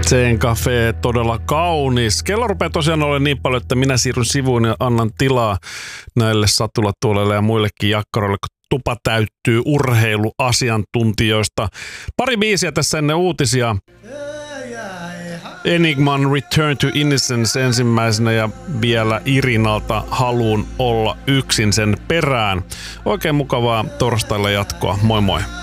Sen Cafe todella kaunis. Kello rupeaa tosiaan olemaan niin paljon, että minä siirryn sivuun ja annan tilaa näille satulatuoleille ja muillekin jakkaroille, kun tupa täyttyy urheiluasiantuntijoista. Pari biisiä tässä ennen uutisia. Enigman Return to Innocence ensimmäisenä ja vielä Irinalta Haluun olla yksin sen perään. Oikein mukavaa torstaille jatkoa. Moi moi!